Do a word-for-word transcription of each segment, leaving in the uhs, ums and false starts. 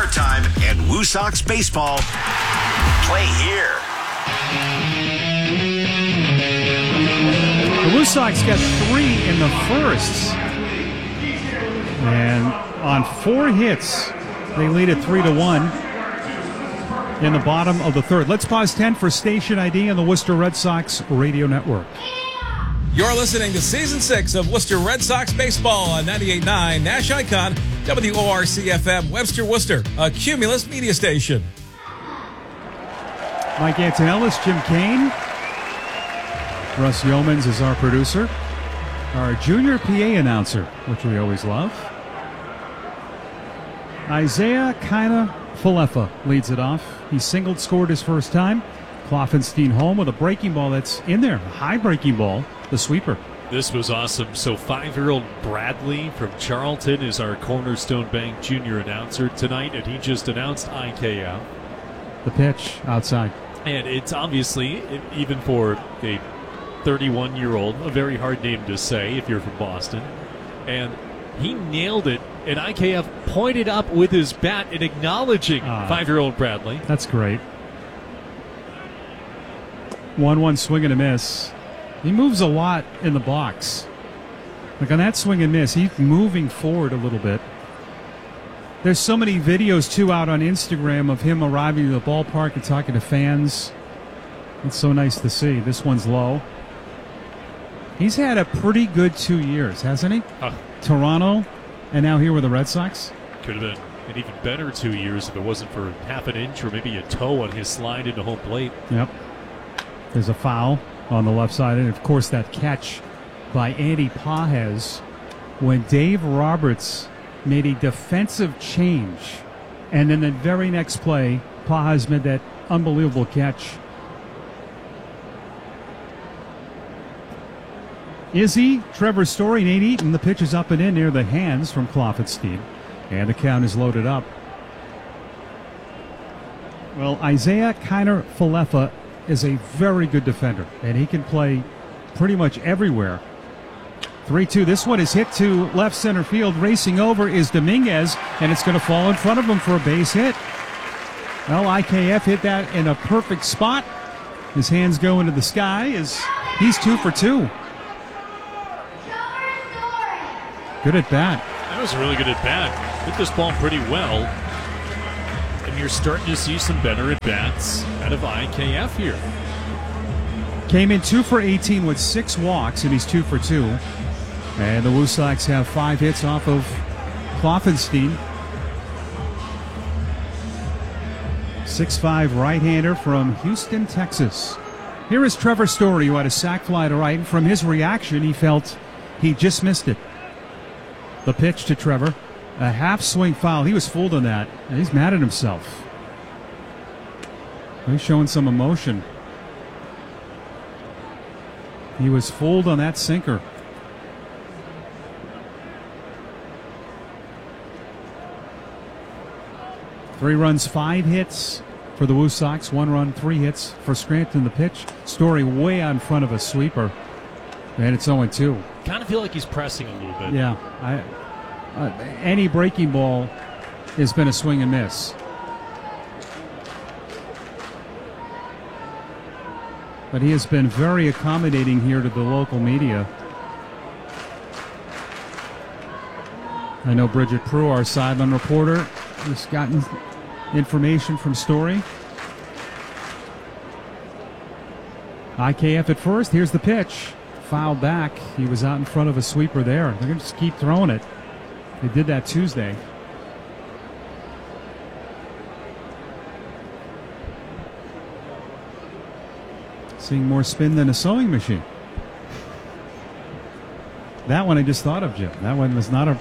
Part-time and Woo Sox baseball play here. The Woo Sox got three in the first. And on four hits, they lead it three to one in the bottom of the third. Let's pause ten for station I D on the Worcester Red Sox Radio Network. You're listening to Season six of Worcester Red Sox Baseball on ninety-eight point nine Nash Icon, W O R C F M, Webster, Worcester, a Cumulus media station. Mike Antonellis, Jim Kane. Russ Yeomans is our producer. Our junior P A announcer, which we always love. Isaiah Kiner-Falefa leads it off. He singled, scored his first time. Kloffenstein home with a breaking ball that's in there, a high breaking ball, the sweeper. This was awesome. So five-year-old Bradley from Charlton is our Cornerstone Bank junior announcer tonight, and he just announced I K F. The pitch outside. And it's obviously, even for a thirty-one-year-old, a very hard name to say if you're from Boston. And he nailed it, and I K F pointed up with his bat and acknowledging uh, five-year-old Bradley. That's great. one one swing and a miss. He moves a lot in the box. Like on that swing and miss, he's moving forward a little bit. There's so many videos, too, out on Instagram of him arriving to the ballpark and talking to fans. It's so nice to see. This one's low. He's had a pretty good two years, hasn't he? Uh, Toronto, and now here with the Red Sox. Could have been an even better two years if it wasn't for half an inch or maybe a toe on his slide into home plate. Yep. There's a foul on the left side, and of course that catch by Andy Pages when Dave Roberts made a defensive change, and then the very next play, Pages made that unbelievable catch. Izzy, Trevor Story, Nate Eaton. The pitch is up and in near the hands from Kloffenstein, and the count is loaded up. Well, Isaiah Kiner-Falefa is a very good defender, and he can play pretty much everywhere. three two. This one is hit to left center field. Racing over is Dominguez, and it's going to fall in front of him for a base hit. Well, I K F hit that in a perfect spot. His hands go into the sky as he's two for two. Good at bat. That was a really good at bat. Hit this ball pretty well. And you're starting to see some better at bats out of I K F here. Came in two for eighteen with six walks, and he's two for two. And the Woo Sox have five hits off of Kloffenstein. six five right-hander from Houston, Texas. Here is Trevor Story, who had a sac fly to right. And from his reaction, he felt he just missed it. The pitch to Trevor. A half-swing foul. He was fooled on that, and he's mad at himself. He's showing some emotion. He was fooled on that sinker. Three runs, five hits for the Woo Sox. One run, three hits for Scranton. The pitch. Story way out in front of a sweeper. And it's oh two. Kind of feel like he's pressing a little bit. Yeah. I, uh, any breaking ball has been a swing and miss. But he has been very accommodating here to the local media. I know Bridget Prue, our sideline reporter, has gotten information from Story. I K F at first. Here's the pitch. Fouled back. He was out in front of a sweeper there. They're going to just keep throwing it. They did that Tuesday. Seeing more spin than a sewing machine. That one I just thought of, Jim. That one was not a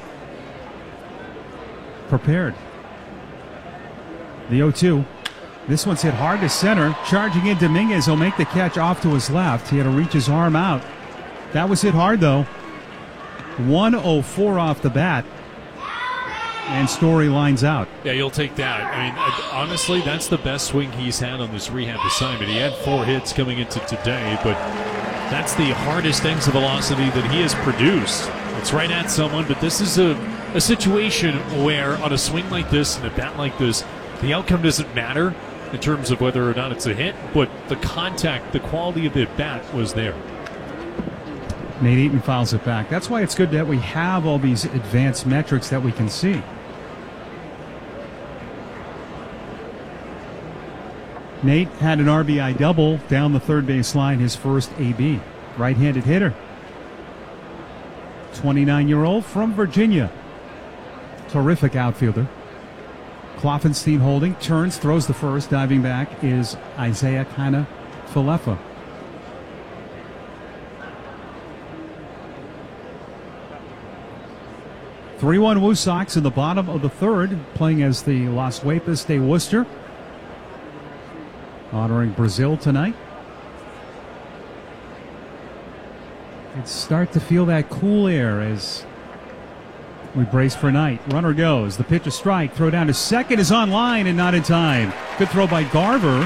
prepared. The oh two. This one's hit hard to center. Charging in Dominguez. He'll make the catch off to his left. He had to reach his arm out. That was hit hard, though. one oh four off the bat. And Story lines out. Yeah, you'll take that. I mean, honestly, that's the best swing he's had on this rehab assignment. He had four hits coming into today, but that's the hardest exit velocity that he has produced. It's right at someone, but this is a a situation where on a swing like this and a bat like this, the outcome doesn't matter in terms of whether or not it's a hit, but the contact, the quality of the bat was there. Nate Eaton fouls it back. That's why it's good that we have all these advanced metrics that we can see. Nate had an R B I double down the third base line, his first A B. Right-handed hitter. twenty-nine-year-old from Virginia. Terrific outfielder. Kloffenstein holding, turns, throws the first. Diving back is Isaiah Kiner-Falefa. three one Woo Sox in the bottom of the third, playing as the Las Guapas de Worcester. Honoring Brazil tonight. It's start to feel that cool air as we brace for night. Runner goes. The pitch a strike. Throw down to second is on line and not in time. Good throw by Garver.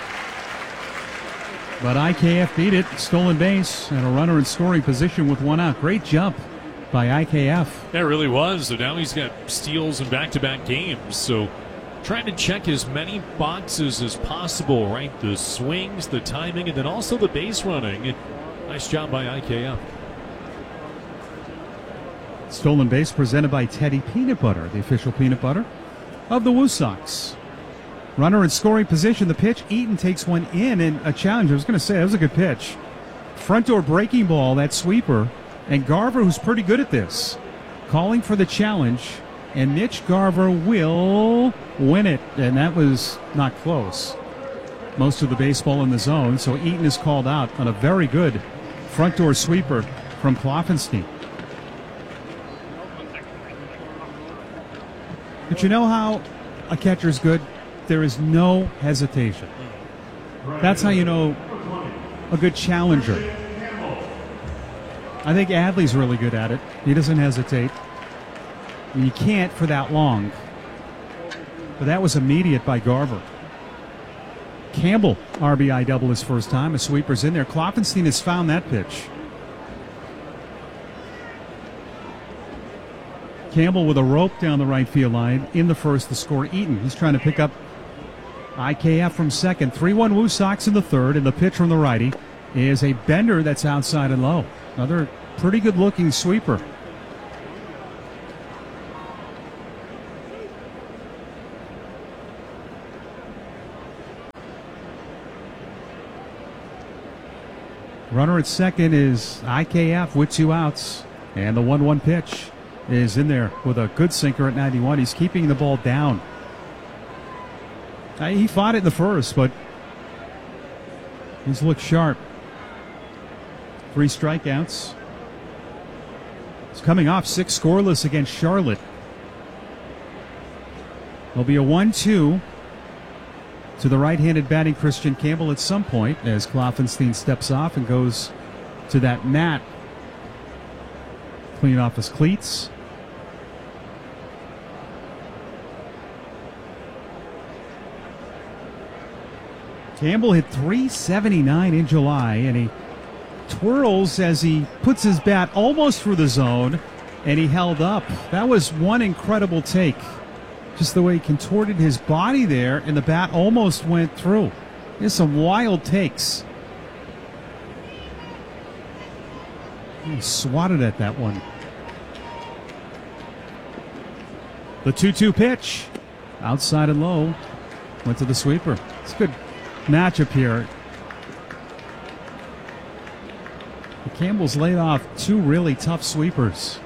But I K F beat it. Stolen base and a runner in scoring position with one out. Great jump by I K F. That really was. So now he's got steals in back-to-back games. So trying to check as many boxes as possible, right? The swings, the timing, and then also the base running. Nice job by I K F. Stolen base presented by Teddy Peanut Butter, the official peanut butter of the Woo Sox. Runner in scoring position. The pitch. Eaton takes one in and a challenge. I was going to say, that was a good pitch. Front door breaking ball, that sweeper. And Garver, who's pretty good at this, calling for the challenge. And Mitch Garver will win it. And that was not close. Most of the baseball in the zone. So Eaton is called out on a very good front door sweeper from Kloffenstein. But you know how a catcher's good? There is no hesitation. That's how you know a good challenger. I think Adley's really good at it. He doesn't hesitate. And you can't for that long. But that was immediate by Garver. Campbell, R B I double his first time. A sweeper's in there. Kloffenstein has found that pitch. Campbell with a rope down the right field line. In the first, the score, Eaton. He's trying to pick up I K F from second. three one Woo Sox in the third, and the pitch from the righty is a bender that's outside and low. Another pretty good-looking sweeper. Runner at second is I K F with two outs, and the one one pitch is in there with a good sinker at ninety-one. He's keeping the ball down. Uh, he fought it in the first, but he's looked sharp. Three strikeouts. He's coming off six scoreless against Charlotte. There'll be a one two to the right-handed batting Christian Campbell at some point as Kloffenstein steps off and goes to that mat. Clean off his cleats. Campbell hit three seventy-nine in July, and he twirls as he puts his bat almost through the zone, and he held up. That was one incredible take. Just the way he contorted his body there, and the bat almost went through. There's some wild takes. He swatted at that one. The two two pitch. Outside and low. Went to the sweeper. It's a good matchup here. The Campbell's laid off two really tough sweepers.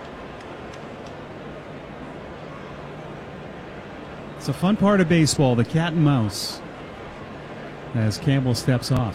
It's a fun part of baseball, the cat and mouse, as Campbell steps off.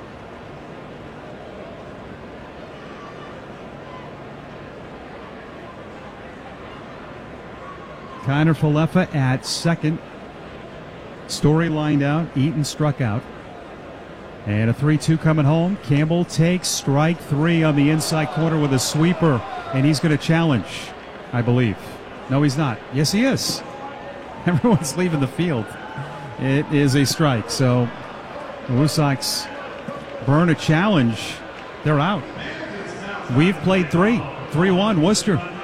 Kiner-Falefa at second. Story lined out. Eaton struck out. And a three two coming home. Campbell takes strike three on the inside corner with a sweeper. And he's going to challenge, I believe. No, he's not. Yes, he is. Everyone's leaving the field. It is a strike. So the Woo Sox burn a challenge. They're out. We've played three. three one Worcester.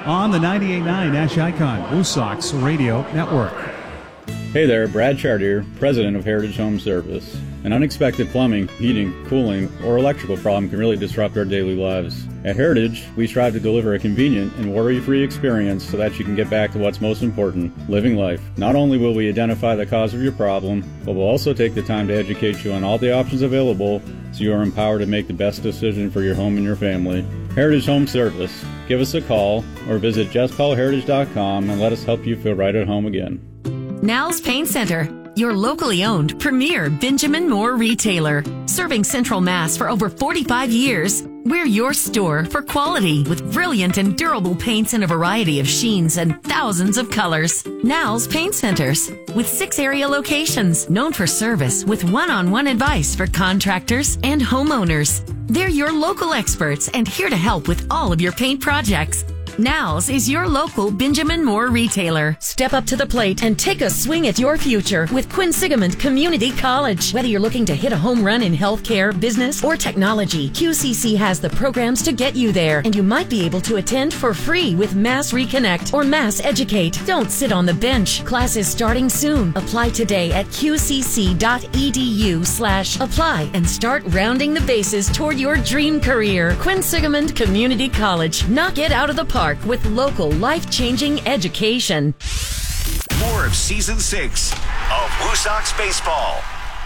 on the ninety-eight point nine Nash Icon Blue Sox Radio Network. Hey there, Brad Chartier, president of Heritage Home Service. An unexpected plumbing, heating, cooling, or electrical problem can really disrupt our daily lives. At Heritage, we strive to deliver a convenient and worry-free experience so that you can get back to what's most important, living life. Not only will we identify the cause of your problem, but we'll also take the time to educate you on all the options available so you are empowered to make the best decision for your home and your family. Heritage Home Service. Give us a call or visit just call heritage dot com and let us help you feel right at home again. Now's Paint Center, your locally owned premier Benjamin Moore retailer. Serving Central Mass for over forty-five years, we're your store for quality with brilliant and durable paints in a variety of sheens and thousands of colors. Now's Paint Centers, with six area locations, known for service with one-on-one advice for contractors and homeowners. They're your local experts and here to help with all of your paint projects. Now's is your local Benjamin Moore retailer. Step up to the plate and take a swing at your future with Quinsigamond Community College. Whether you're looking to hit a home run in healthcare, business, or technology, Q C C has the programs to get you there, and you might be able to attend for free with Mass Reconnect or Mass Educate. Don't sit on the bench. Classes starting soon. Apply today at qcc.edu slash apply and start rounding the bases toward your dream career. Quinsigamond Community College. Knock it out of the park with local life-changing education. More of Season six of Blue Sox Baseball.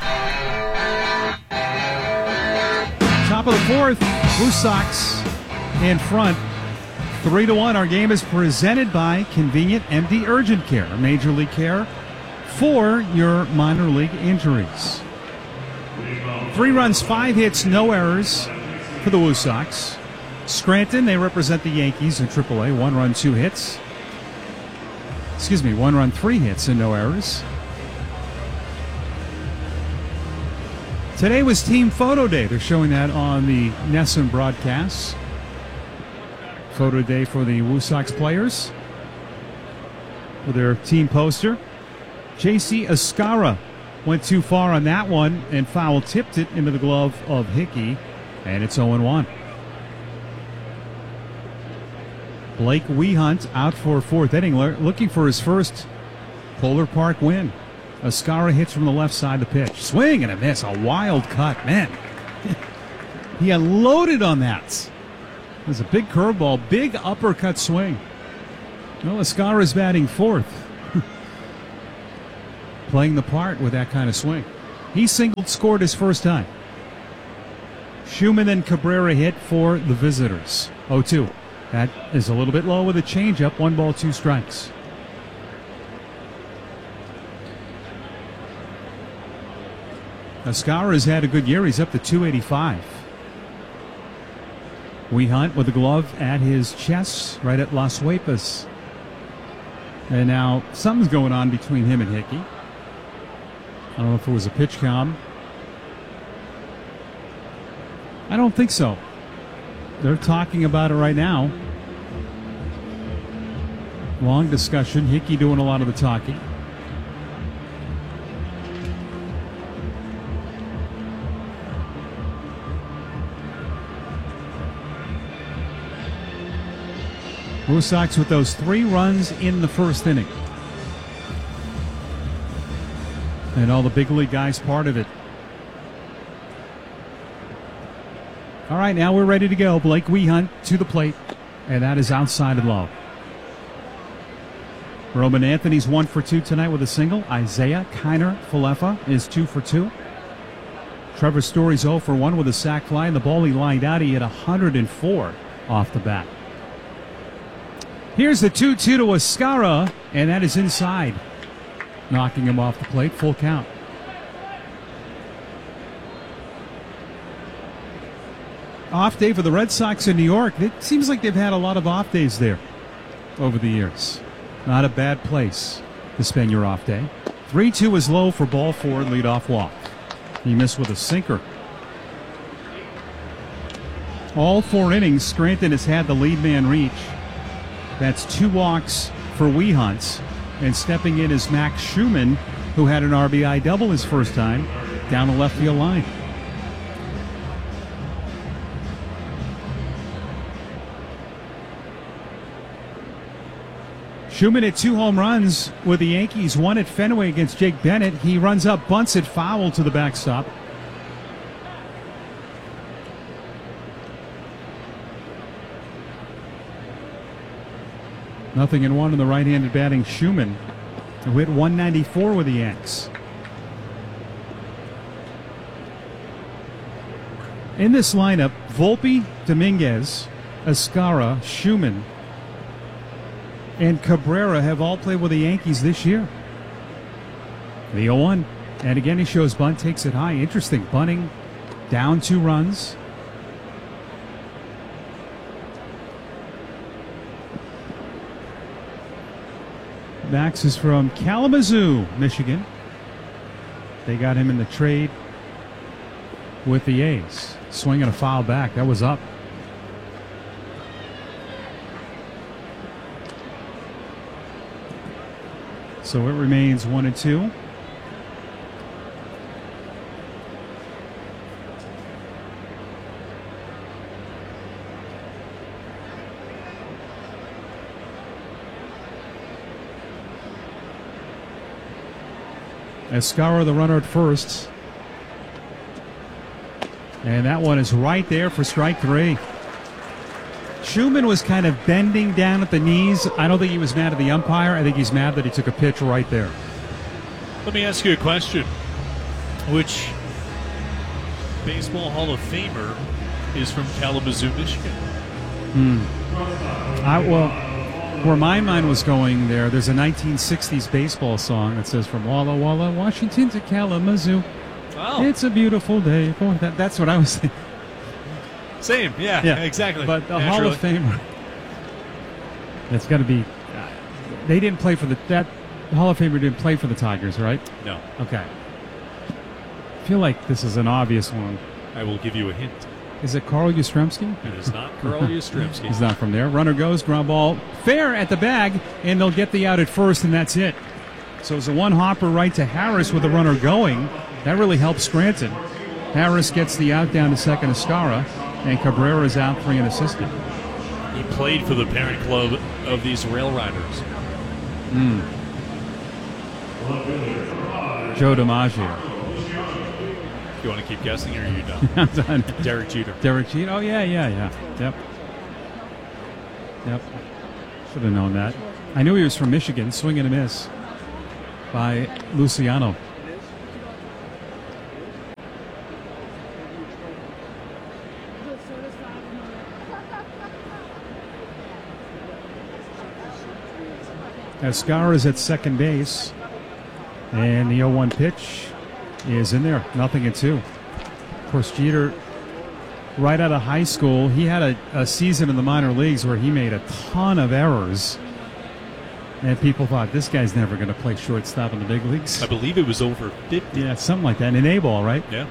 Top of the fourth, Blue Sox in front. Three to one. Our game is presented by Convenient M D Urgent Care, Major League Care for your minor league injuries. Three runs, five hits, no errors for the Blue Sox. Scranton, they represent the Yankees in triple A. One run, two hits. Excuse me, one run, three hits, and no errors. Today was Team Photo Day. They're showing that on the NESN broadcasts. Photo Day for the Blue Sox players. For their team poster. J C Escara went too far on that one and foul tipped it into the glove of Hickey, and it's oh and one. Blake Wehunt out for fourth inning, looking for his first Polar Park win. Escara hits from the left side of the pitch. Swing and a miss. A wild cut. Man, he unloaded on that. It was a big curveball, big uppercut swing. Well, Escara's batting fourth. Playing the part with that kind of swing. He singled, scored his first time. Schumann and Cabrera hit for the visitors. oh two. That is a little bit low with a changeup. One ball, two strikes. Escara has had a good year. He's up to two eighty-five. Wehunt with the glove at his chest, right at Las Huepas. And now something's going on between him and Hickey. I don't know if it was a pitch count. I don't think so. They're talking about it right now. Long discussion. Hickey doing a lot of the talking. Blue Sox with those three runs in the first inning. And all the big league guys part of it. All right, now we're ready to go. Blake Wehunt to the plate, and that is outside and low. Roman Anthony's one for two tonight with a single. Isaiah Kiner Falefa is two for two. Trevor Story's oh for one with a sac fly, and the ball he lined out, he hit one hundred four off the bat. Here's the two two to Escara, and that is inside, knocking him off the plate. Full count. Off day for the Red Sox in New York. It seems like they've had a lot of off days there over the years. Not a bad place to spend your off day. three two is low for ball four, leadoff walk. He missed with a sinker. All four innings, Scranton has had the lead man reach. That's two walks for Wehunt. And stepping in is Max Schumann, who had an R B I double his first time down the left field line. Schumann hit two home runs with the Yankees, one at Fenway against Jake Bennett. He runs up, bunts it foul to the backstop. Nothing in one in the right-handed batting Schumann, who hit one ninety-four with the Yanks. In this lineup, Volpe, Dominguez, Escara, Schumann, and Cabrera have all played with the Yankees this year. The oh one. And again, he shows bunt, takes it high. Interesting. Bunting, down two runs. Max is from Kalamazoo, Michigan. They got him in the trade with the A's. Swinging a foul back. That was up. So it remains one and two. Escara, the runner at first. And that one is right there for strike three. Schumann was kind of bending down at the knees. I don't think he was mad at the umpire. I think he's mad that he took a pitch right there. Let me ask you a question. Which Baseball Hall of Famer is from Kalamazoo, Michigan? Hmm. I, well, where my mind was going there, there's a nineteen sixties baseball song that says, "From Walla Walla, Washington to Kalamazoo. Oh. It's a beautiful day." Boy, that, that's what I was thinking. Same, yeah, yeah, exactly. But the Naturally. Hall of Famer, that's got to be. Uh, they didn't play for the that the Hall of Famer didn't play for the Tigers, right? No. Okay. I feel like this is an obvious one. I will give you a hint. Is it Carl Yastrzemski? It is not Carl Yastrzemski. He's not from there. Runner goes, ground ball, fair at the bag, and they'll get the out at first, and that's it. So it's a one hopper right to Harris with the runner going. That really helps Scranton. Harris gets the out down to second, Escara, and Cabrera is out three and assisted. He played for the parent club of these Rail Riders. Mm. Joe DiMaggio. You want to keep guessing, or are you done? I'm done. Derek Jeter. Derek Jeter. Oh, yeah, yeah, yeah. Yep. Yep. Should have known that. I knew he was from Michigan. Swing and a miss by Luciano. Escara is at second base, and the oh one pitch is in there. Nothing in two. Of course, Jeter, right out of high school, he had a, a season in the minor leagues where he made a ton of errors, and people thought, this guy's never going to play shortstop in the big leagues. I believe it was over fifty. Yeah, something like that. In A-ball, right? Yeah.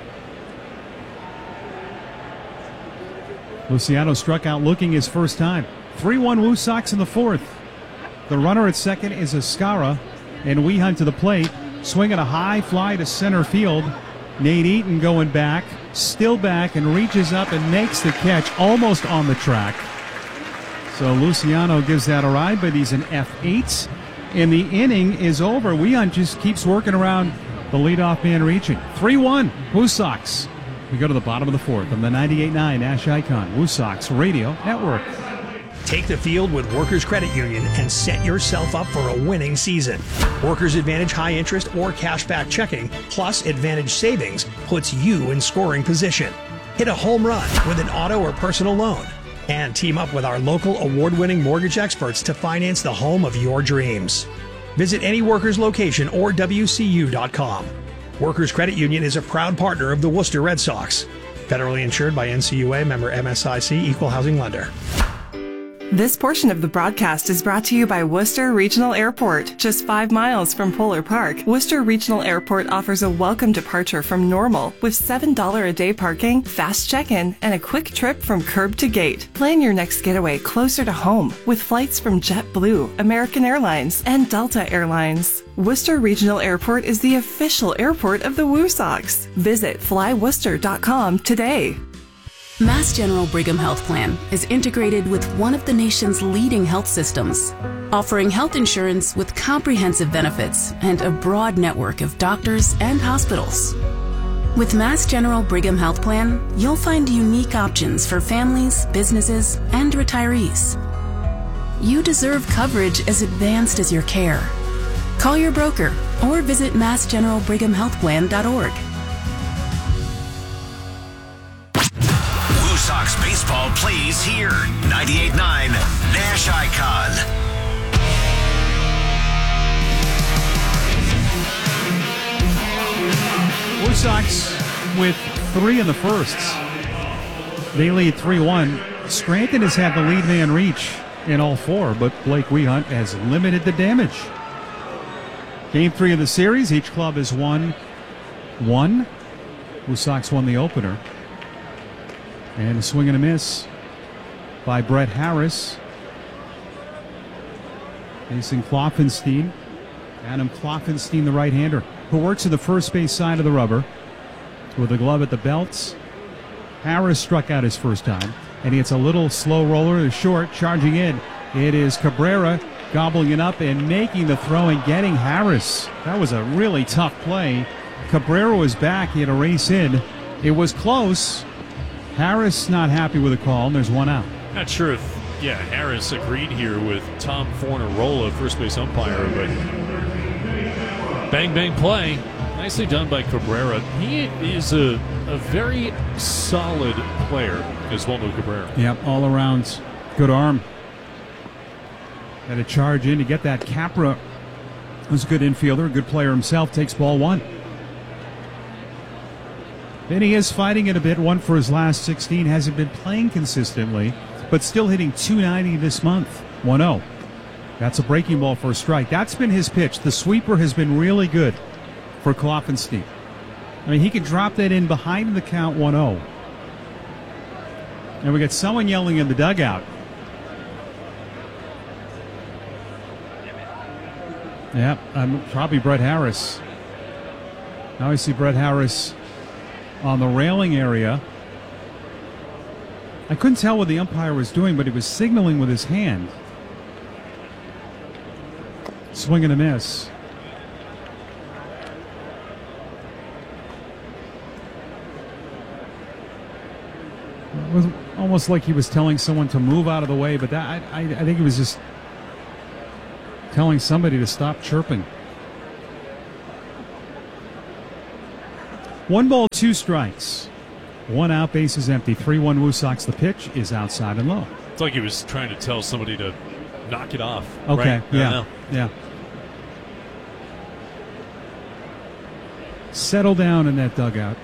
Luciano struck out looking his first time. three one Woo Sox in the fourth. The runner at second is Escara, and Weehunt to the plate, swinging a high fly to center field. Nate Eaton going back, still back, and reaches up and makes the catch almost on the track. So Luciano gives that a ride, but he's an F eight, and the inning is over. Weehunt just keeps working around the leadoff man reaching. three one Woo Sox. We go to the bottom of the fourth on the ninety-eight point nine Nash Icon Woo Sox Radio Network. Take the field with Workers Credit Union and set yourself up for a winning season. Workers Advantage high interest or cashback checking plus Advantage savings puts you in scoring position. Hit a home run with an auto or personal loan and team up with our local award-winning mortgage experts to finance the home of your dreams. Visit any Workers location or W C U dot com. Workers Credit Union is a proud partner of the Worcester Red Sox. Federally insured by N C U A, member M S I C, equal housing lender. This portion of the broadcast is brought to you by Worcester Regional Airport. Just five miles from Polar Park, Worcester Regional Airport offers a welcome departure from normal with seven dollars a day parking, fast check-in, and a quick trip from curb to gate. Plan your next getaway closer to home with flights from JetBlue, American Airlines, and Delta Airlines. Worcester Regional Airport is the official airport of the Woo Sox. Visit fly worcester dot com today. Mass General Brigham Health Plan is integrated with one of the nation's leading health systems. offering health insurance with comprehensive benefits and a broad network of doctors and hospitals. With Mass General Brigham Health Plan, you'll find unique options for families, businesses, and retirees. You deserve coverage as advanced as your care. Call your broker or visit mass general brigham health plan dot org. Woo Sox baseball plays here. ninety-eight point nine Nash Icon. Woo Sox with three in the firsts. They lead three one. Scranton has had the lead man reach in all four, but Blake Wehunt has limited the damage. Game three of the series, each club has won one. Woo Sox won the opener. And a swing and a miss by Brett Harris. Facing Klopfenstein. Adam Klopfenstein, the right-hander, who works in the first base side of the rubber with a glove at the belts. Harris struck out his first time, and he hits a little slow roller to short, charging in. It is Cabrera gobbling it up and making the throw and getting Harris. That was a really tough play. Cabrera was back. He had a race in. It was close. Harris not happy with the call, and there's one out. Not sure if, yeah, Harris agreed here with Tom Fornarola, first base umpire, but bang, bang play. Nicely done by Cabrera. He is a, a very solid player, Oswaldo Cabrera. Yep, all around good arm. Had a charge in to get that. Capra was a good infielder, a good player himself, takes ball one. Vinny is fighting it a bit, one for his last sixteen, hasn't been playing consistently, but still hitting two ninety this month. one oh. That's a breaking ball for a strike. That's been his pitch. The sweeper has been really good for Klopfenstein. I mean, he can drop that in behind the count one oh. And we got someone yelling in the dugout. Yep, um, probably Brett Harris. Now I see Brett Harris on the railing area. I couldn't tell what the umpire was doing, but he was signaling with his hand. Swing and a miss. It was almost like he was telling someone to move out of the way, but that I, I, I think he was just telling somebody to stop chirping. One ball, two strikes. One out, base is empty. three one Woo Sox. The pitch is outside and low. It's like he was trying to tell somebody to knock it off. Okay, right? yeah, yeah. Settle down in that dugout.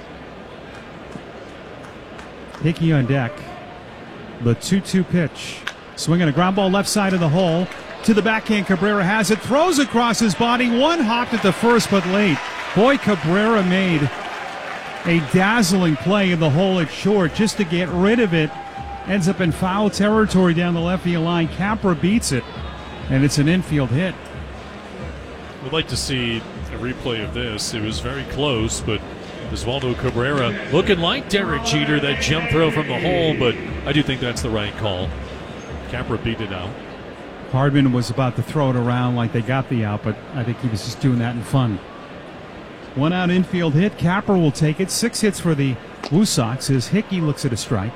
Hickey on deck. The two two pitch. Swinging a ground ball left side of the hole. To the backhand, Cabrera has it. Throws across his body. One hopped at the first, but late. Boy, Cabrera made a dazzling play in the hole at short just to get rid of it. Ends up in foul territory down the left field line. Capra beats it, and it's an infield hit. We'd like to see a replay of this. It was very close, but Oswaldo Cabrera looking like Derek Jeter, that jump throw from the hole, but I do think that's the right call. Capra beat it out. Hardman was about to throw it around like they got the out, but I think he was just doing that in fun. One out infield hit. Capra will take it. Six hits for the Woo Sox as Hickey looks at a strike.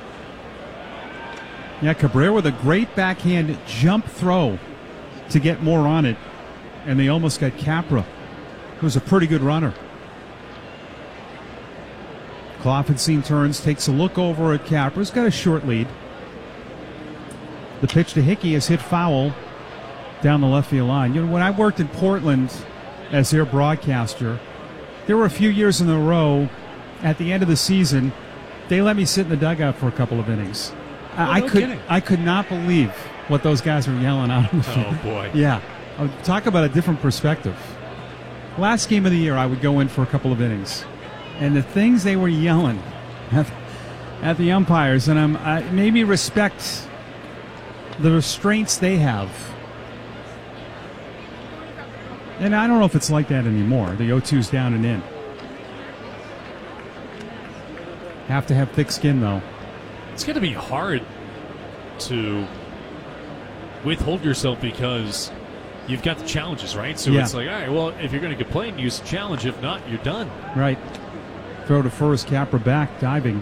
Yeah, Cabrera with a great backhand jump throw to get more on it, and they almost got Capra, who was a pretty good runner. Klopfenstein turns, takes a look over at Capra. He's got a short lead. The pitch to Hickey is hit foul down the left field line. You know, when I worked in Portland as their broadcaster, there were a few years in a row at the end of the season, they let me sit in the dugout for a couple of innings. Oh, I, no I could kidding. I could not believe what those guys were yelling out on the field. Oh, boy. Yeah. I'll talk about a different perspective. Last game of the year, I would go in for a couple of innings. And the things they were yelling at, at the umpires, and I'm, I made me respect the restraints they have. And I don't know if it's like that anymore. The oh two's down and in. Have to have thick skin, though. It's going to be hard to withhold yourself because you've got the challenges, right? So yeah. it's like, all right, well, if you're going to complain, use the challenge. If not, you're done. Right. Throw to first, Capra back, diving.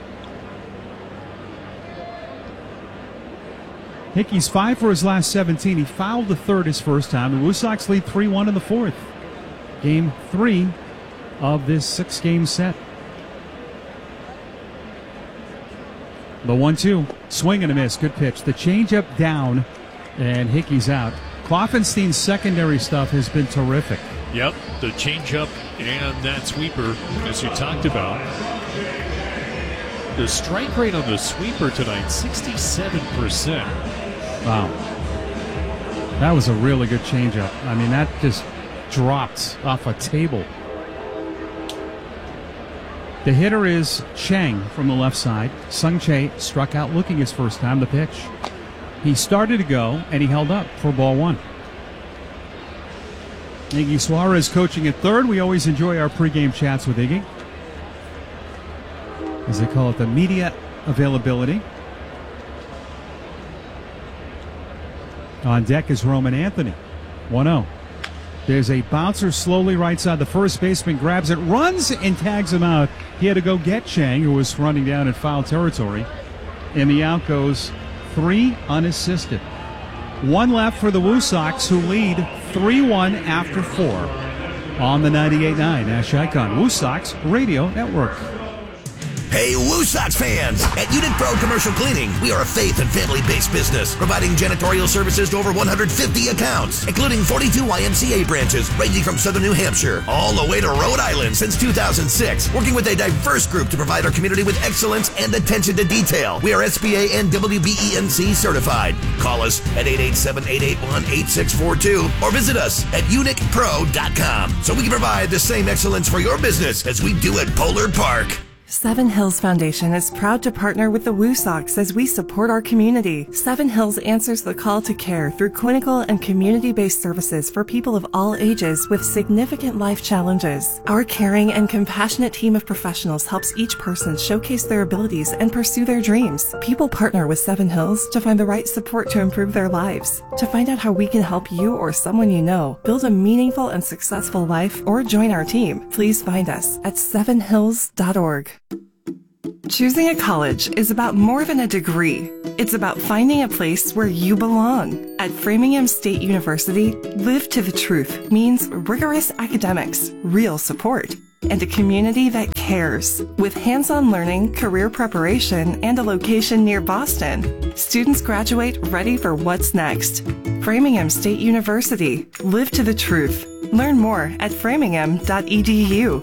Hickey's five for his last seventeen. He fouled the third his first time. The Woo Sox lead three one in the fourth. Game three of this six-game set. The one two. Swing and a miss. Good pitch. The changeup down, and Hickey's out. Kloffenstein's secondary stuff has been terrific. Yep, the changeup and that sweeper, as you talked about. The strike rate on the sweeper tonight, sixty-seven percent. Wow. That was a really good changeup. I mean, that just dropped off a table. The hitter is Chang from the left side. Sung Chae struck out looking his first time. The pitch. He started to go, and he held up for ball one. Iggy Suarez coaching at third. We always enjoy our pregame chats with Iggy, as they call it, the media availability. On deck is Roman Anthony. one oh. There's a bouncer slowly right side. The first baseman grabs it, runs, and tags him out. He had to go get Chang, who was running down in foul territory. And the out goes three unassisted. One left for the Woo Sox, who lead three one after four on the ninety-eight point nine Nash Icon Woo Sox Radio Network. Hey, Woo Sox fans! At Unit Pro Commercial Cleaning, we are a faith and family-based business, providing janitorial services to over one hundred fifty accounts, including forty-two Y M C A branches, ranging from southern New Hampshire all the way to Rhode Island since two thousand six, working with a diverse group to provide our community with excellence and attention to detail. We are S B A and W B E N C certified. Call us at eight eight seven, eight eight one, eight six four two or visit us at unic pro dot com so we can provide the same excellence for your business as we do at Polar Park. Seven Hills Foundation is proud to partner with the Woo Sox as we support our community. Seven Hills answers the call to care through clinical and community-based services for people of all ages with significant life challenges. Our caring and compassionate team of professionals helps each person showcase their abilities and pursue their dreams. People partner with Seven Hills to find the right support to improve their lives. To find out how we can help you or someone you know build a meaningful and successful life or join our team, please find us at seven hills dot org. Choosing a college is about more than a degree. It's about finding a place where you belong. At Framingham State University, Live to the Truth means rigorous academics, real support, and a community that cares. With hands-on learning, career preparation, and a location near Boston, students graduate ready for what's next. Framingham State University, Live to the Truth. Learn more at framingham dot e d u.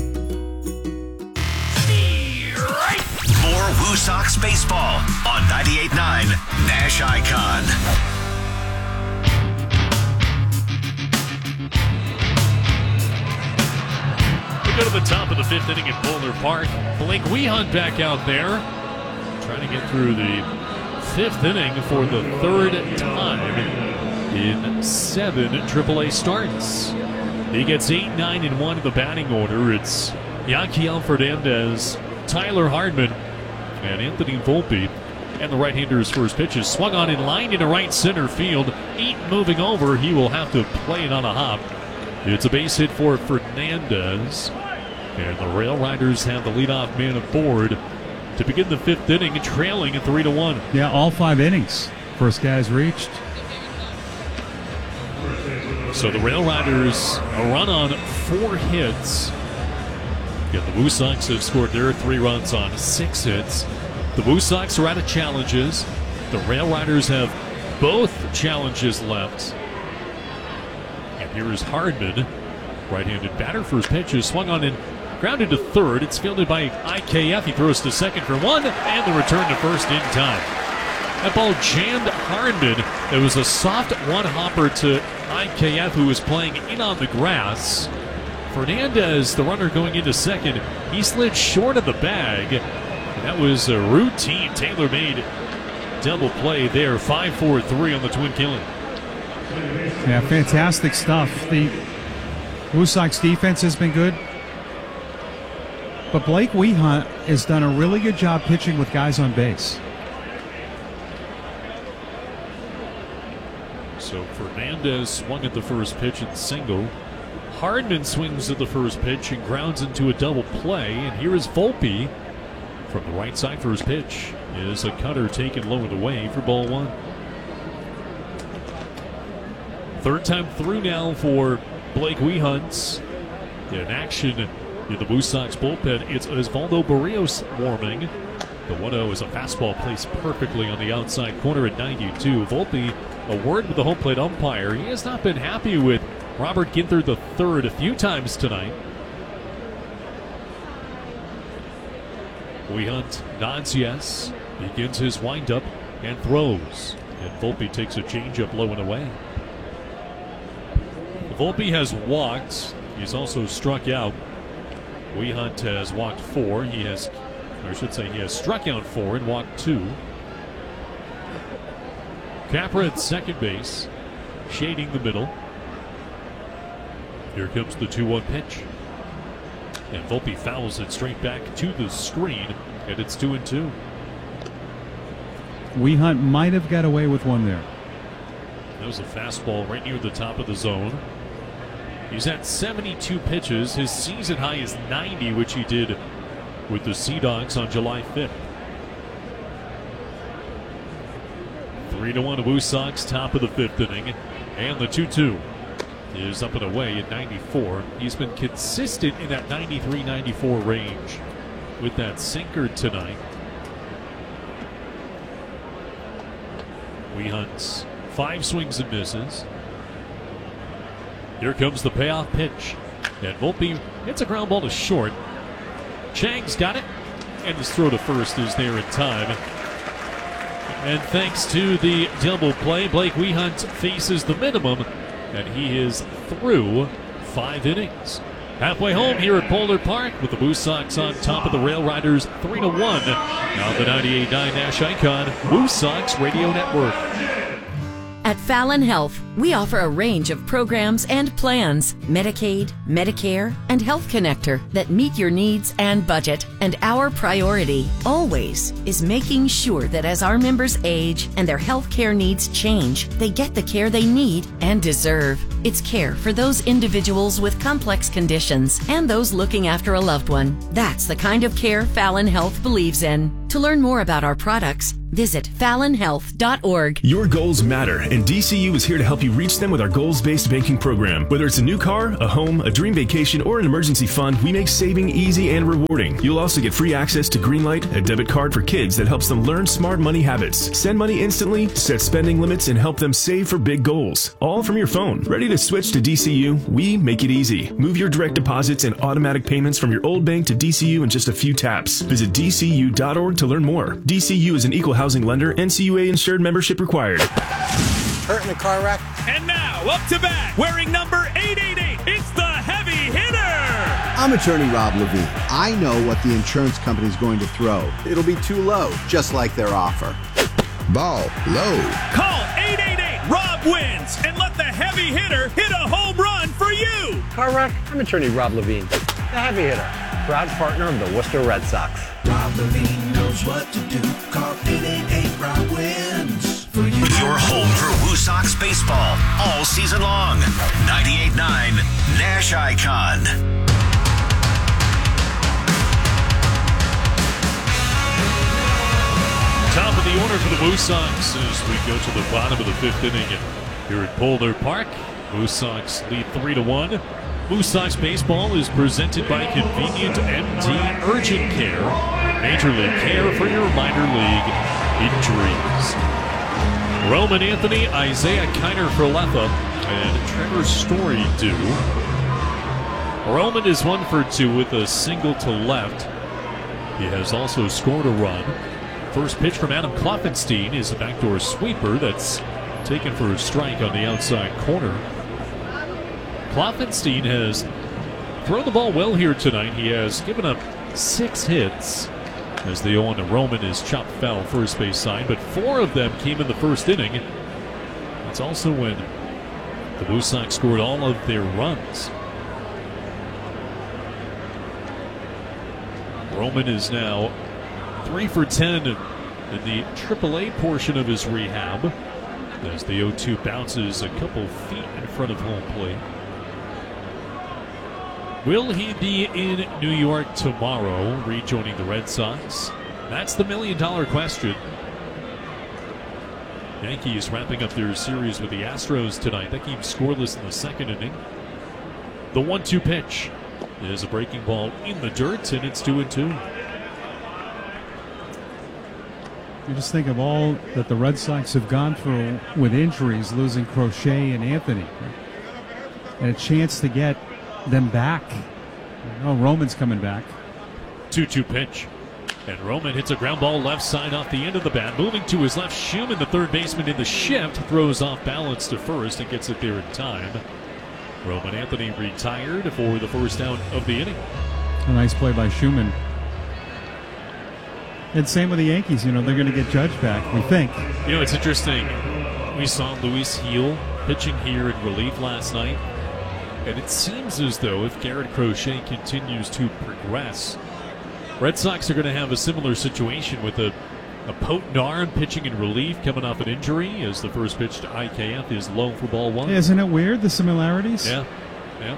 Woo Sox baseball on ninety-eight point nine Nash Icon. We go to the top of the fifth inning at Polar Park. Blake Wehunt back out there, trying to get through the fifth inning for the third time in seven triple A starts. He gets eight, nine, and one in the batting order. It's Yanquiel Fernandez, Tyler Hardman, and Anthony Volpe. And the right-hander's first pitch is swung on in line into right center field. Eight moving over. He will have to play it on a hop. It's a base hit for Fernandez. And the Rail Riders have the leadoff man aboard to begin the fifth inning, trailing at three to one. Yeah, all five innings. First guy's reached. So the Rail Riders a run on four hits. Yeah, the Woo Sox have scored their three runs on six hits. The Woo Sox are out of challenges. The Rail Riders have both challenges left. And here is Hardman, right-handed batter. First pitch is swung on and grounded to third. It's fielded by I K F. He throws to second for one, and the return to first in time. That ball jammed Hardman. It was a soft one-hopper to I K F, who was playing in on the grass. Fernandez, the runner going into second, he slid short of the bag. And that was a routine, tailor-made double play there. five four three on the Twin Killing. Yeah, fantastic stuff. The Woo Sox defense has been good. But Blake Wehunt has done a really good job pitching with guys on base. Fernandez swung at the first pitch and single. Hardman swings at the first pitch and grounds into a double play. And here is Volpe from the right side. First pitch is a cutter taken low and away for ball one. Third time through now for Blake Wehunt. In action in the Blue Sox bullpen, it's Osvaldo Barrios warming. The one oh is a fastball placed perfectly on the outside corner at ninety-two. Volpe, a word with the home plate umpire. He has not been happy with Robert Ginther the third a few times tonight. Wehunt nods yes, begins his windup and throws. And Volpe takes a changeup low and away. Volpe has walked. He's also struck out. Wehunt has walked four. He has, or I should say, he has struck out four and walked two. Capra at second base, shading the middle. Here comes the two one pitch. And Volpe fouls it straight back to the screen, and it's two and two. Wehunt might have got away with one there. That was a fastball right near the top of the zone. He's at seventy-two pitches. His season high is ninety, which he did with the Sea Dogs on July fifth. three to one Blue Sox, top of the fifth inning. And the two two is up and away at ninety-four. He's been consistent in that ninety-three ninety-four range with that sinker tonight. Wehunt's five swings and misses. Here comes the payoff pitch. And Volpe hits a ground ball to short. Chang's got it. And his throw to first is there in time. And thanks to the double play, Blake Wehunt faces the minimum. And he is through five innings. Halfway home here at Polar Park with the Blue Sox on top of the Rail Riders three to one. Now the ninety-eight point nine Nash Icon Blue Sox Radio Network. At Fallon Health, we offer a range of programs and plans, Medicaid, Medicare, and Health Connector that meet your needs and budget. And our priority, always, is making sure that as our members age and their health care needs change, they get the care they need and deserve. It's care for those individuals with complex conditions and those looking after a loved one. That's the kind of care Fallon Health believes in. To learn more about our products, visit fallon health dot org. Your goals matter, and D C U is here to help you reach them with our goals-based banking program. Whether it's a new car, a home, a dream vacation, or an emergency fund, we make saving easy and rewarding. You'll also get free access to Greenlight, a debit card for kids that helps them learn smart money habits, send money instantly, set spending limits, and help them save for big goals. All from your phone. Ready to switch to D C U? We make it easy. Move your direct deposits and automatic payments from your old bank to D C U in just a few taps. Visit D C U dot org to learn more. D C U is an equal housing lender. N C U A insured membership required. Hurt in a car wreck. And now, up to bat, wearing number eight eighty-eight, it's the heavy hitter! I'm attorney Rob Levine. I know what the insurance company's going to throw. It'll be too low, just like their offer. Ball low. Call eight eight eight, Rob wins, and let the heavy hitter hit a home run for you! Car wreck, I'm attorney Rob Levine, the heavy hitter, proud partner of the Worcester Red Sox. Rob Levine knows what to do. Call eight eight eight, Rob wins for you. Your home for Woo Sox baseball all season long. ninety-eight point nine Nash Icon. Top of the order for the Woo Sox as we go to the bottom of the fifth inning here at Polar Park. Woo Sox lead three to one. Woo Sox baseball is presented by Convenient M D Urgent Care. Major League Care for your minor league injuries. Roman Anthony, Isaiah Kiner Falefa, and Trevor Story do. Roman is one for two with a single to left. He has also scored a run. First pitch from Adam Kloffenstein is a backdoor sweeper that's taken for a strike on the outside corner. Kloffenstein has thrown the ball well here tonight. He has given up six hits as the oh one to Roman is chopped foul first base side, but four of them came in the first inning. That's also when the Blue Sox scored all of their runs. Roman is now three for ten in the triple A portion of his rehab. as the oh two bounces a couple feet in front of home plate. Will he be in New York tomorrow, rejoining the Red Sox? That's the million-dollar question. Yankees wrapping up their series with the Astros tonight. That game scoreless in the second inning. The one two pitch is a breaking ball in the dirt, and it's two and two. You just think of all that the Red Sox have gone through with injuries, losing Crochet and Anthony, and a chance to get them back. Oh, Roman's coming back. two two pitch. And Roman hits a ground ball left side off the end of the bat. Moving to his left, Schumann, the third baseman in the shift, throws off balance to first and gets it there in time. Roman Anthony retired for the first out of the inning. A nice play by Schumann. And same with the Yankees. You know, they're going to get Judge back, we think. You know, it's interesting. We saw Luis Gil pitching here in relief last night. And it seems as though if Garrett Crochet continues to progress, Red Sox are going to have a similar situation with a, a potent arm pitching in relief coming off an injury as the first pitch to I K F is low for ball one. Isn't it weird, the similarities? Yeah, yeah.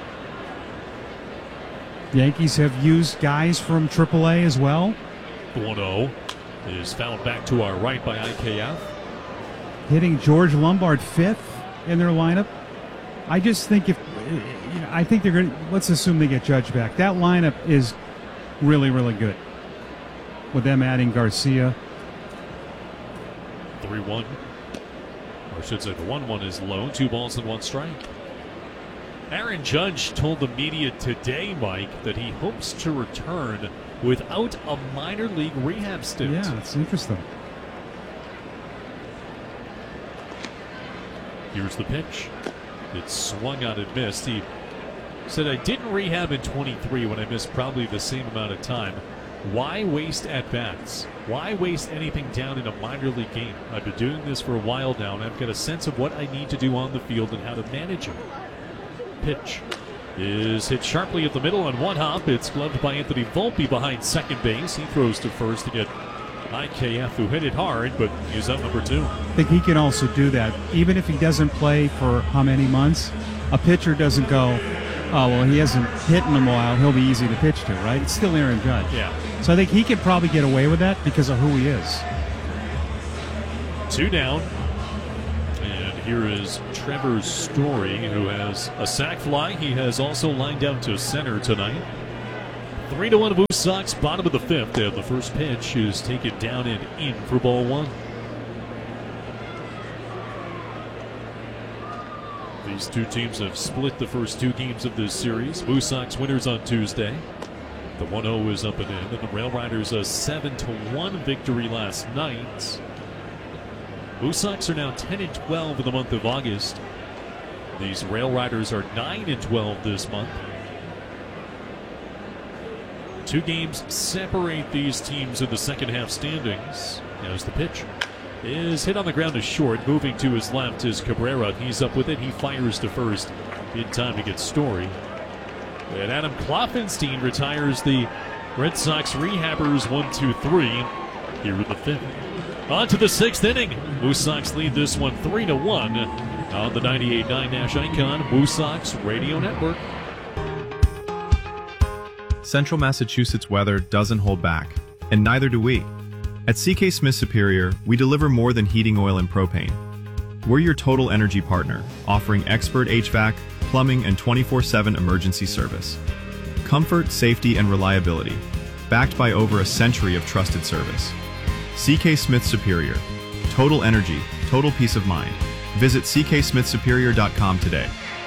Yankees have used guys from triple A as well. The one oh is fouled back to our right by I K F. Hitting George Lombard fifth in their lineup. I just think if, you know, I think they're going to, let's assume they get Judge back. That lineup is really, really good. With them adding Garcia. three one. Or I should say the one one is low. Two balls and one strike. Aaron Judge told the media today, Mike, that he hopes to return without a minor league rehab stint. Yeah, it's interesting. Here's the pitch. It's swung out and missed. He said, I didn't rehab in twenty-three when I missed probably the same amount of time. Why waste at-bats? Why waste anything down in a minor league game? I've been doing this for a while now, and I've got a sense of what I need to do on the field and how to manage it. Pitch is hit sharply at the middle on one hop. It's gloved by Anthony Volpe behind second base. He throws to first to get I K F, who hit it hard, but he's up number two. I think he can also do that. Even if he doesn't play for how many months, a pitcher doesn't go, oh, well, he hasn't hit in a while, he'll be easy to pitch to, right? It's still Aaron Judge. Yeah. So I think he could probably get away with that because of who he is. Two down. And here is Trevor Story, who has a sac fly. He has also lined out to center tonight. Three to one Blue Sox, bottom of the fifth, and the first pitch is taken down and in for ball one. These two teams have split the first two games of this series. Blue Sox winners on Tuesday. The one oh is up and in, and the Rail Riders a seven to one victory last night. Blue Sox are now ten and twelve in the month of August. These Rail Riders are nine and twelve this month. Two games separate these teams in the second half standings. As the pitch is hit on the ground to short. Moving to his left is Cabrera. He's up with it. He fires to first in time to get Story. And Adam Klopfenstein retires the Red Sox rehabbers one two three here in the fifth. On to the sixth inning. Blue Sox lead this one three to one on the ninety-eight point nine Nash Icon Blue Sox Radio Network. Central Massachusetts weather doesn't hold back, and neither do we. At C K Smith Superior, we deliver more than heating oil and propane. We're your total energy partner, offering expert H V A C, plumbing, and twenty-four seven emergency service. Comfort, safety, and reliability, backed by over a century of trusted service. C K Smith Superior. Total energy, total peace of mind. Visit c k smith superior dot com today.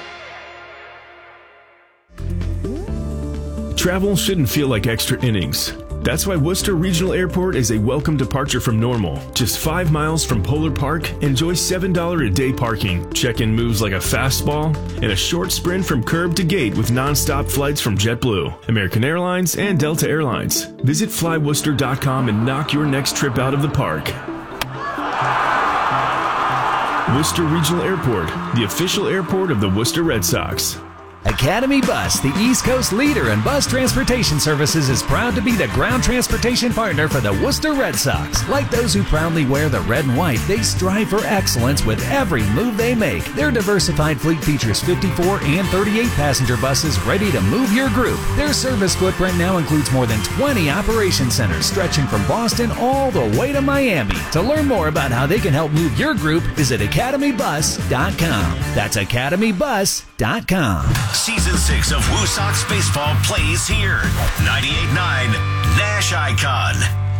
Travel shouldn't feel like extra innings. That's why Worcester Regional Airport is a welcome departure from normal. Just five miles from Polar Park, enjoy seven dollars a day parking, check-in moves like a fastball, and a short sprint from curb to gate with non-stop flights from JetBlue, American Airlines, and Delta Airlines. Visit fly worcester dot com and knock your next trip out of the park. Worcester Regional Airport, the official airport of the Worcester Red Sox. Academy Bus, the East Coast leader in bus transportation services, is proud to be the ground transportation partner for the Worcester Red Sox. Like those who proudly wear the red and white, they strive for excellence with every move they make. Their diversified fleet features fifty-four and thirty-eight passenger buses ready to move your group. Their service footprint now includes more than twenty operation centers stretching from Boston all the way to Miami. To learn more about how they can help move your group, visit academy bus dot com. That's academy bus dot com. Season six of Woo Sox Baseball plays here. ninety-eight point nine Nash Icon.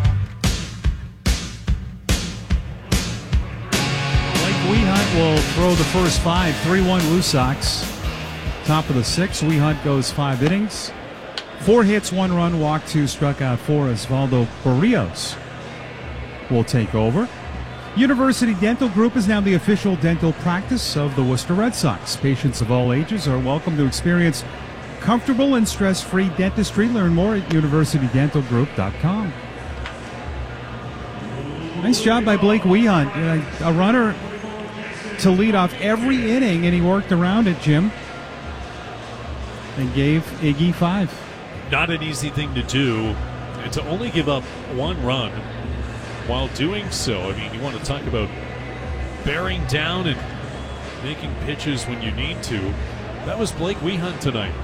Blake Wehunt will throw the first five. three one Woo Sox. Top of the sixth. Wehunt goes five innings. Four hits, one run, walked two, struck out four. Osvaldo Barrios will take over. University Dental Group is now the official dental practice of the Worcester Red Sox. Patients of all ages are welcome to experience comfortable and stress-free dentistry. Learn more at university dental group dot com. Nice job by Blake Wehunt. Uh, a runner to lead off every inning, and he worked around it, Jim, and gave Iggy five. Not an easy thing to do, and to only give up one run while doing so. I mean, you want to talk about bearing down and making pitches when you need to. That was Blake Wehunt tonight.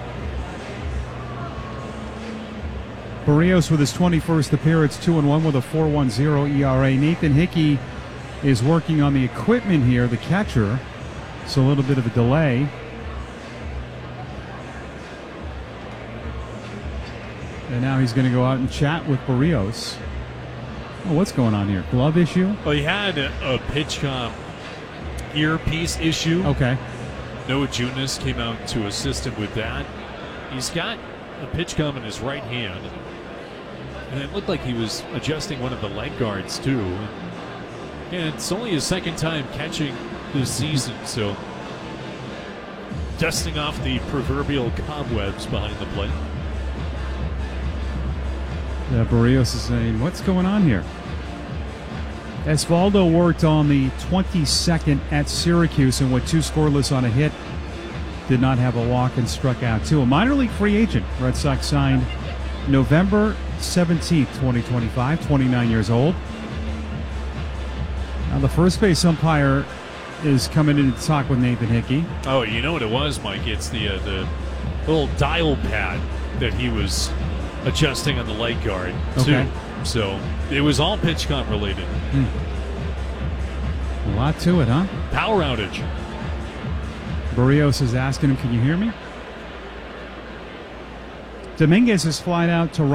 Barrios with his twenty-first appearance, two and one with a four point one oh E R A. Nathan Hickey is working on the equipment here, the catcher. So a little bit of a delay. And now he's going to go out and chat with Barrios. Oh, what's going on here? Glove issue? Well, he had a, a pitch comp earpiece issue. Okay. Noah Junis came out to assist him with that. He's got a pitch comp in his right hand. And it looked like he was adjusting one of the leg guards, too. And it's only his second time catching this season, so dusting off the proverbial cobwebs behind the plate. Yeah, Barrios is saying, what's going on here? Osvaldo worked on the twenty-second at Syracuse and went two scoreless on a hit. Did not have a walk and struck out two. A minor league free agent. Red Sox signed November seventeenth, twenty twenty-five, twenty-nine years old. Now the first base umpire is coming in to talk with Nathan Hickey. Oh, you know what it was, Mike? It's the uh, the little dial pad that he was adjusting on the leg guard, too. Okay. So it was all pitch comp related. Hmm. A lot to it, huh? Power outage. Barrios is asking him, can you hear me? Dominguez is flying out to